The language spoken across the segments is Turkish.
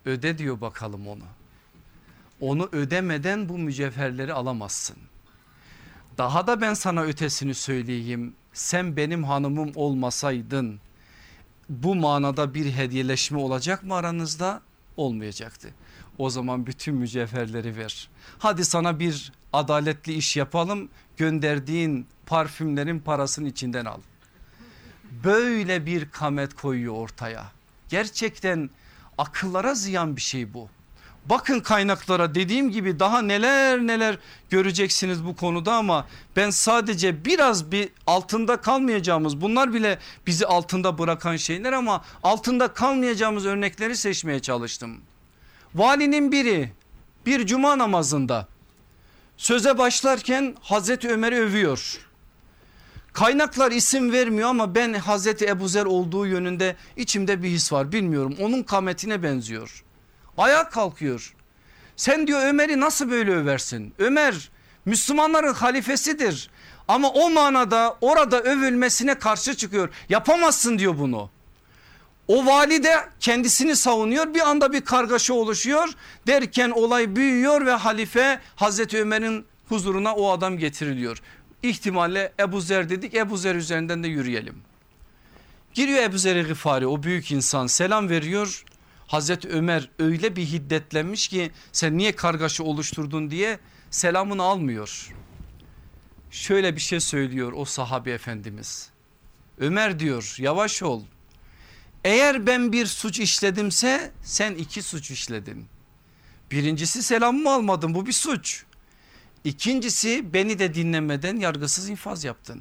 Öde diyor bakalım onu. Onu ödemeden bu mücevherleri alamazsın. Daha da ben sana ötesini söyleyeyim. Sen benim hanımım olmasaydın bu manada bir hediyeleşme olacak mı aranızda? Olmayacaktı. O zaman bütün mücevherleri ver. Hadi sana bir adaletli iş yapalım. Gönderdiğin parfümlerin parasını içinden al. Böyle bir kamet koyuyor ortaya. Gerçekten akıllara ziyan bir şey bu. Bakın kaynaklara, dediğim gibi daha neler neler göreceksiniz bu konuda ama ben sadece biraz bir altında kalmayacağımız, bunlar bile bizi altında bırakan şeyler ama altında kalmayacağımız örnekleri seçmeye çalıştım. Valinin biri bir cuma namazında söze başlarken Hazreti Ömer'i övüyor. Kaynaklar isim vermiyor ama ben Hazreti Ebuzer olduğu yönünde içimde bir his var, bilmiyorum, onun kametine benziyor. Ayağa kalkıyor. Sen diyor Ömer'i nasıl böyle översin? Ömer Müslümanların halifesidir ama o manada orada övülmesine karşı çıkıyor. Yapamazsın diyor bunu. O vali de kendisini savunuyor, bir anda bir kargaşa oluşuyor derken olay büyüyor ve halife Hazreti Ömer'in huzuruna o adam getiriliyor. İhtimalle Ebu Zer dedik, Ebu Zer üzerinden de yürüyelim. Giriyor Ebu Zer-i Gıfari, o büyük insan, selam veriyor. Hazreti Ömer öyle bir hiddetlenmiş ki sen niye kargaşa oluşturdun diye selamını almıyor. Şöyle bir şey söylüyor o sahabe efendimiz. Ömer diyor, yavaş ol. Eğer ben bir suç işledimse sen iki suç işledin. Birincisi selamımı almadın, bu bir suç. İkincisi beni de dinlemeden yargısız infaz yaptın.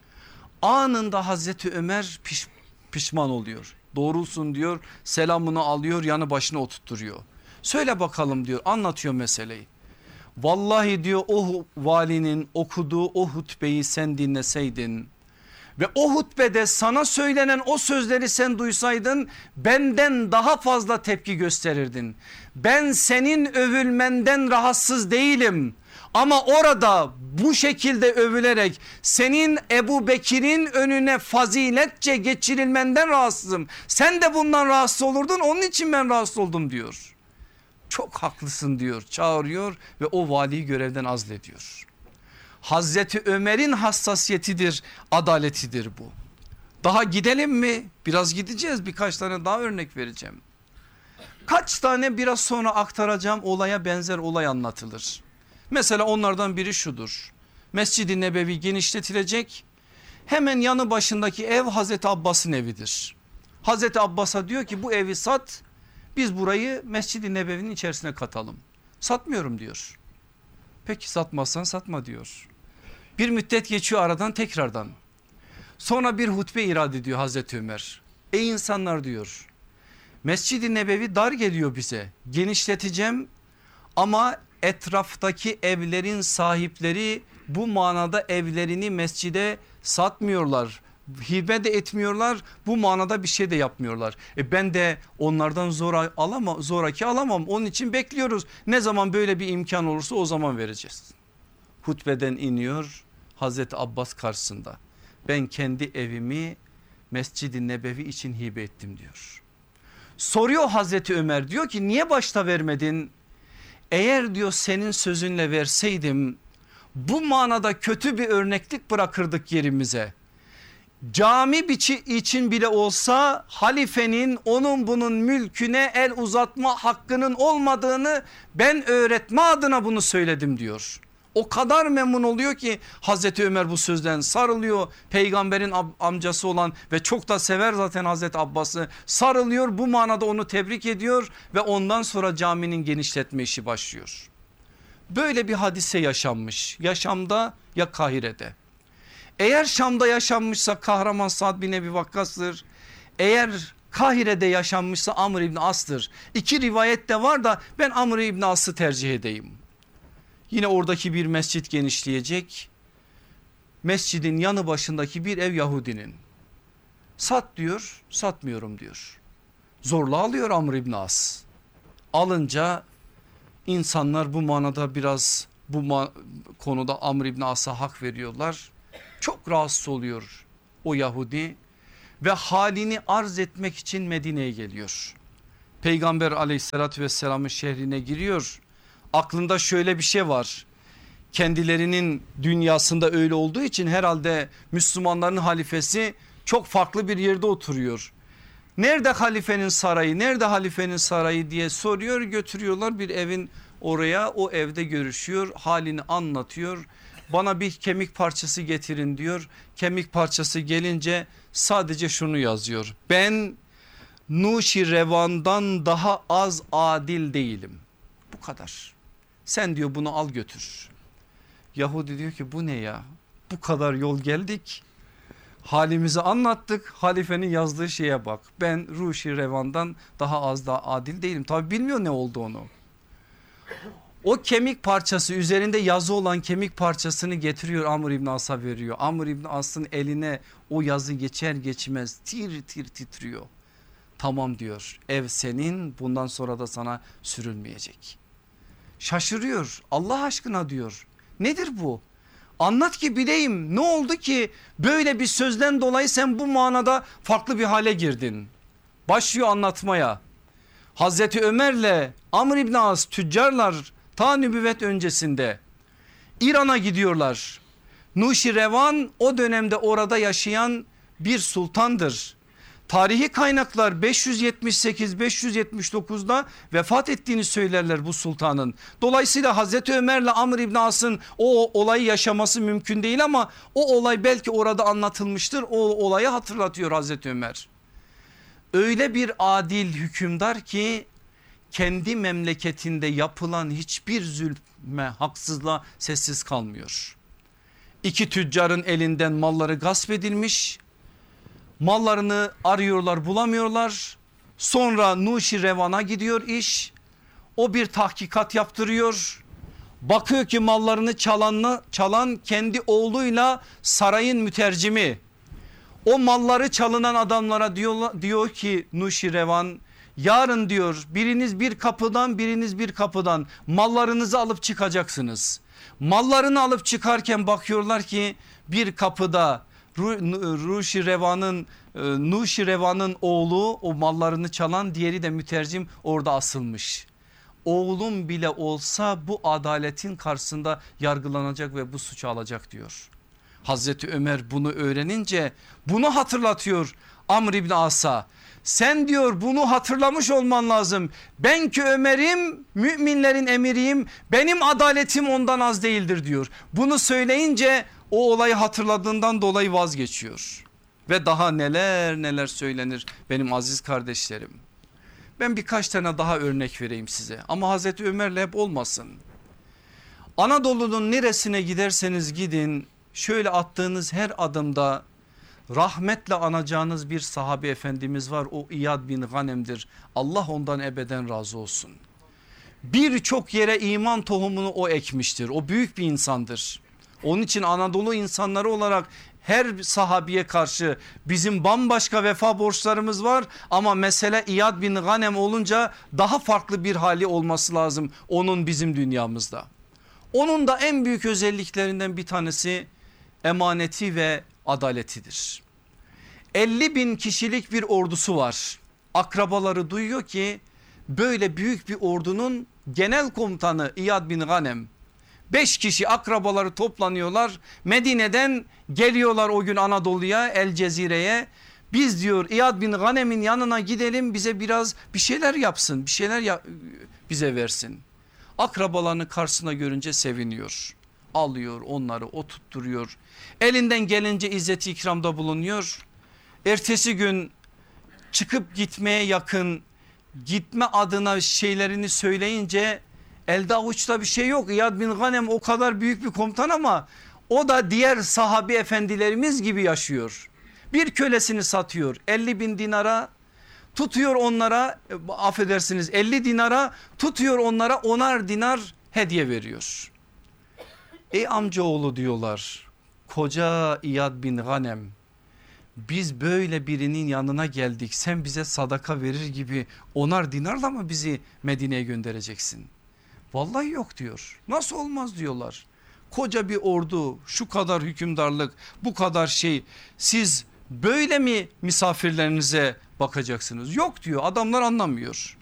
Anında Hazreti Ömer pişman oluyor. Doğrulsun diyor, selamını alıyor, yanı başına oturtturuyor. Söyle bakalım diyor, anlatıyor meseleyi. Vallahi diyor o valinin okuduğu o hutbeyi sen dinleseydin ve o hutbede sana söylenen o sözleri sen duysaydın benden daha fazla tepki gösterirdin. Ben senin övülmenden rahatsız değilim. Ama orada bu şekilde övülerek senin Ebu Bekir'in önüne faziletçe geçirilmenden rahatsızım. Sen de bundan rahatsız olurdun, onun için ben rahatsız oldum diyor. Çok haklısın diyor, çağırıyor ve o valiyi görevden azlediyor. Hazreti Ömer'in hassasiyetidir, adaletidir bu. Daha gidelim mi? Biraz gideceğiz, birkaç tane daha örnek vereceğim. Kaç tane biraz sonra aktaracağım olaya benzer olay anlatılır. Mesela onlardan biri şudur. Mescid-i Nebevi genişletilecek. Hemen yanı başındaki ev Hazreti Abbas'ın evidir. Hazreti Abbas'a diyor ki bu evi sat, biz burayı Mescid-i Nebevi'nin içerisine katalım. Satmıyorum diyor. Peki satmazsan satma diyor. Bir müddet geçiyor aradan, tekrardan. Sonra bir hutbe irad ediyor Hazreti Ömer. Ey insanlar diyor, Mescid-i Nebevi dar geliyor bize, genişleteceğim ama etraftaki evlerin sahipleri bu manada evlerini mescide satmıyorlar, hibe de etmiyorlar, bu manada bir şey de yapmıyorlar. Ben de onlardan zoraki alamam, onun için bekliyoruz. Ne zaman böyle bir imkan olursa o zaman vereceğiz. Hutbeden iniyor Hazreti Abbas karşısında. Ben kendi evimi Mescid-i Nebevi için hibe ettim diyor. Soruyor Hazreti Ömer, diyor ki niye başta vermedin? Eğer diyor senin sözünle verseydim bu manada kötü bir örneklik bırakırdık yerimize. Cami için bile olsa halifenin onun bunun mülküne el uzatma hakkının olmadığını ben öğretme adına bunu söyledim diyor. O kadar memnun oluyor ki Hazreti Ömer bu sözden, sarılıyor. Peygamberin amcası olan ve çok da sever zaten Hazreti Abbas'ı, sarılıyor, bu manada onu tebrik ediyor ve ondan sonra caminin genişletme işi başlıyor. Böyle bir hadise yaşanmış ya Şam'da ya Kahire'de. Eğer Şam'da yaşanmışsa kahraman Sa'd bin Ebi Vakkas'tır. Eğer Kahire'de yaşanmışsa Amr İbni As'tır. İki rivayet de var da ben Amr İbni As'ı tercih edeyim. Yine oradaki bir mescit genişleyecek. Mescidin yanı başındaki bir ev Yahudinin. Sat diyor, satmıyorum diyor. Zorla alıyor Amr İbni As. Alınca insanlar bu manada biraz konuda Amr İbni As'a hak veriyorlar. Çok rahatsız oluyor o Yahudi ve halini arz etmek için Medine'ye geliyor. Peygamber aleyhissalatü vesselamın şehrine giriyor. Aklında şöyle bir şey var. Kendilerinin dünyasında öyle olduğu için herhalde Müslümanların halifesi çok farklı bir yerde oturuyor. Nerede halifenin sarayı, nerede halifenin sarayı diye soruyor, götürüyorlar bir evin oraya, o evde görüşüyor, halini anlatıyor. Bana bir kemik parçası getirin diyor. Kemik parçası gelince sadece şunu yazıyor: ben Nuşirevan'dan daha az adil değilim. Bu kadar. Sen diyor bunu al götür. Yahudi diyor ki bu ne ya? Bu kadar yol geldik. Halimizi anlattık. Halifenin yazdığı şeye bak. Ben Nuşirevan'dan daha az da adil değilim. Tabi bilmiyor ne oldu onu. O kemik parçası, üzerinde yazı olan kemik parçasını getiriyor, Amr İbn As'a veriyor. Amr İbn As'ın eline o yazı geçer geçmez tir tir titriyor. Tamam diyor, ev senin, bundan sonra da sana sürülmeyecek. Şaşırıyor, Allah aşkına diyor, nedir bu? Anlat ki bileyim, ne oldu ki böyle bir sözden dolayı sen bu manada farklı bir hale girdin. Başlıyor anlatmaya. Hazreti Ömer'le Amr İbn As tüccarlar ta nübüvvet öncesinde İran'a gidiyorlar. Nuşirevan o dönemde orada yaşayan bir sultandır. Tarihi kaynaklar 578-579'da vefat ettiğini söylerler bu sultanın. Dolayısıyla Hazreti Ömer'le Amr İbn As'ın o olayı yaşaması mümkün değil ama o olay belki orada anlatılmıştır. O olayı hatırlatıyor Hazreti Ömer. Öyle bir adil hükümdar ki kendi memleketinde yapılan hiçbir zulme, haksızlığa sessiz kalmıyor. İki tüccarın elinden malları gasp edilmiş. Mallarını arıyorlar, bulamıyorlar. Sonra Nuşirevan'a gidiyor iş. O bir tahkikat yaptırıyor. Bakıyor ki mallarını çalan kendi oğluyla sarayın mütercimi. O malları çalınan adamlara diyor ki Nuşirevan, yarın diyor biriniz bir kapıdan, biriniz bir kapıdan mallarınızı alıp çıkacaksınız. Mallarını alıp çıkarken bakıyorlar ki bir kapıda Nuşirevan'ın oğlu, o mallarını çalan, diğeri de mütercim orada asılmış. Oğlum bile olsa bu adaletin karşısında yargılanacak ve bu suçu alacak diyor. Hazreti Ömer bunu öğrenince bunu hatırlatıyor Amr İbn As'a. Sen diyor bunu hatırlamış olman lazım. Ben ki Ömer'im, müminlerin emiriyim, benim adaletim ondan az değildir diyor. Bunu söyleyince o olayı hatırladığından dolayı vazgeçiyor. Ve daha neler neler söylenir benim aziz kardeşlerim. Ben birkaç tane daha örnek vereyim size ama Hazreti Ömer'le hep olmasın. Anadolu'nun neresine giderseniz gidin, şöyle attığınız her adımda rahmetle anacağınız bir sahabe efendimiz var. O İyad bin Ghanem'dir. Allah ondan ebeden razı olsun. Birçok yere iman tohumunu o ekmiştir. O büyük bir insandır. Onun için Anadolu insanları olarak her sahabiye karşı bizim bambaşka vefa borçlarımız var. Ama mesele İyad bin Ghanem olunca daha farklı bir hali olması lazım onun bizim dünyamızda. Onun da en büyük özelliklerinden bir tanesi emaneti ve adaletidir. 50 bin kişilik bir ordusu var. Akrabaları duyuyor ki böyle büyük bir ordunun genel komutanı İyad bin Ghanem. 5 kişi akrabaları toplanıyorlar. Medine'den geliyorlar o gün Anadolu'ya, El Cezire'ye. Biz diyor İyad bin Ghanem'in yanına gidelim, bize biraz bir şeyler yapsın, bir şeyler bize versin. Akrabalarını karşısına görünce seviniyor. Alıyor onları, o tutturuyor. Elinden gelince izzeti ikramda bulunuyor. Ertesi gün çıkıp gitmeye yakın, gitme adına şeylerini söyleyince elde avuçta bir şey yok. İyad bin Ghanem o kadar büyük bir komutan ama o da diğer sahabi efendilerimiz gibi yaşıyor. Bir kölesini satıyor 50 bin dinara, tutuyor onlara, affedersiniz 50 dinara, tutuyor onlara 10'ar dinar hediye veriyor. Ey amcaoğlu diyorlar, koca İyad bin Ghanem, biz böyle birinin yanına geldik, sen bize sadaka verir gibi 10'ar dinarla mı bizi Medine'ye göndereceksin? Vallahi yok diyor. Nasıl olmaz diyorlar. Koca bir ordu, şu kadar hükümdarlık, bu kadar şey, siz böyle mi misafirlerinize bakacaksınız? Yok diyor, adamlar anlamıyor.